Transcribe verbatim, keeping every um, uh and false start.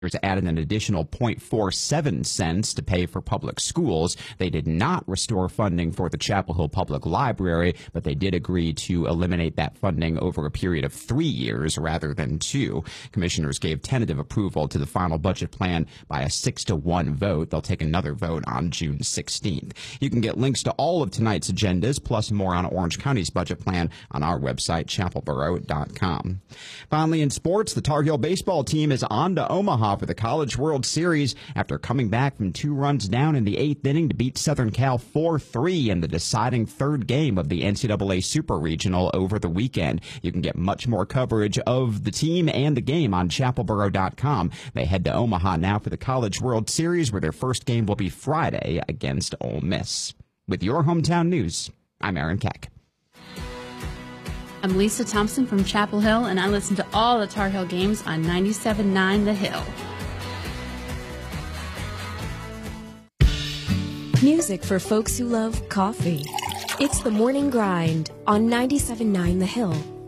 added an additional zero point four seven cents to pay for public schools. They did not restore funding for the Chapel Hill Public Library, but they did agree to eliminate that funding over a period of three years rather than two. Commissioners gave tentative approval to the final budget plan by a six to one vote. They'll take another vote on June sixteenth. You can get links to all of tonight's agendas, plus more on Orange County's budget plan on our website, chapel borough dot com. Finally, in sports, the Tar Heel baseball team is on to Omaha for the College World Series after coming back from two runs down in the eighth inning to beat Southern Cal four three in the deciding third game of the N C double A Super Regional over the weekend. You can get much more coverage of the team and the game on chapel borough dot com. They head to Omaha now for the College World Series, where their first game will be Friday against Ole Miss. With your hometown news, I'm Aaron Keck. I'm Lisa Thompson from Chapel Hill, and I listen to all the Tar Heel games on ninety-seven point nine The Hill. Music for folks who love coffee. It's The Morning Grind on ninety-seven point nine The Hill.